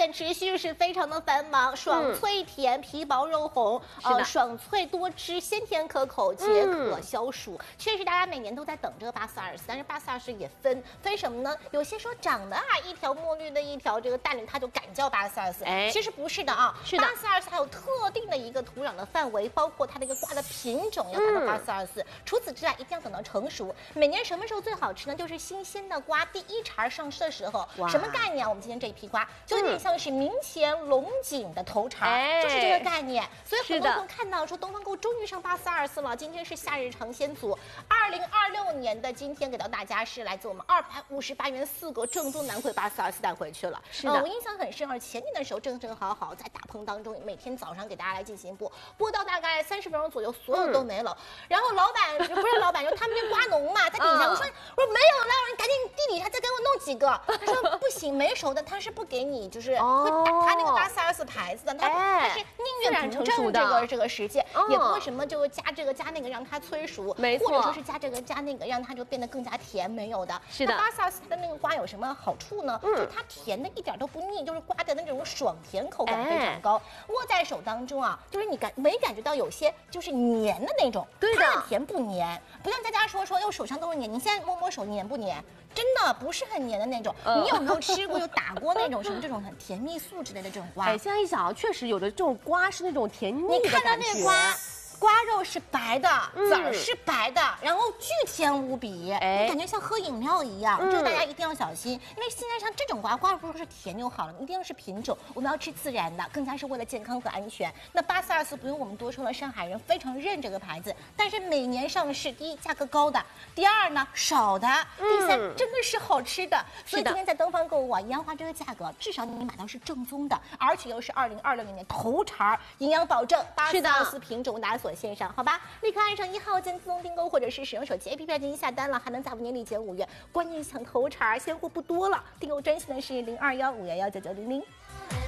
店持续是非常的繁忙，爽脆甜，皮薄肉红，爽脆多汁，鲜甜可口，解渴消暑。确实，大家每年都在等这个8/420，但是8/420也分什么呢？有些说长得一条墨绿的一条这个淡绿，它就敢叫8/420，其实不是的啊。是的，8/420还有特定的一个土壤的范围，包括它的一个瓜的品种要达到8/424。除此之外，一定要等到成熟。每年什么时候最好吃呢？就是新鲜的瓜第一茬上市的时候。什么概念？我们今天这一批瓜就有点像是明前龙井的头茬，就是这个概念。所以很多朋友看到说东方购终于上8/424了，今天是夏日尝鲜组，2026年的今天给到大家是来自我们258元4个正宗南葵8/424带回去了。是的，我印象很深，前年的时候正好在大棚当中，每天早上给大家来进行播到大概30分钟左右，所有都没了。然后老板不是老板，就他们这瓜农嘛，在底下我说没有了，你赶紧地底下再给我弄几个。他说不行，没熟的他是不给你，就是会打他那个8/424牌子的，他是宁愿不正这个时间，也不会什么就加这个加那个让它催熟，或者说是加这个加那个让它就变得更加甜，没有的。是的，8/424的那个瓜有什么好处呢？就是它甜的一点都不腻，就是瓜的那种爽甜口感非常高，握在手当中就是你没感觉到有些就是黏的那种，对的，它的甜不黏，不像佳佳说又手上都是黏，你现在摸手黏不黏？真的不是很黏的那种。你有没有吃过有打过那种什么这种很甜蜜素之类的这种瓜？ 现在一想确实有的这种瓜是那种甜腻的感觉。 你看到那个瓜肉是白的，籽儿是白的，然后巨甜无比，你感觉像喝饮料一样。这个大家一定要小心，因为现在像这种瓜不是甜就好了，一定要是品种，我们要吃自然的，更加是为了健康和安全。那8/424不用我们多说了，上海人非常认这个牌子，但是每年上市，第一价格高的，第二呢少的，第三真的是好吃的。所以今天在东方购物一样花这个价格，至少你买到是正宗的，而且又是2026年头茬，营养保证，8/424品种大家线上好吧，立刻按上1号键自动订购，或者是使用手机 APP 进行下单了，还能在5年里减5元。关键抢头茬，现货不多了，订购专线的是0215119900。